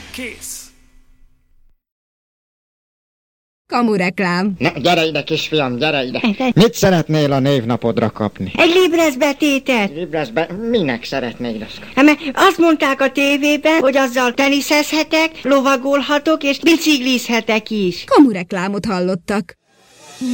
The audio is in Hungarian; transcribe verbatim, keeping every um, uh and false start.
Kész. Kamureklám. Na, gyere ide, kisfiam, gyere ide. Mit szeretnél a névnapodra kapni? Egy libreszbetétet. Libreszbe? Minek szeretnéd azt? Hát, mert azt mondták a tévében, hogy azzal teniszezhetek, lovagolhatok és biciklizhetek is. Kamureklámot hallottak.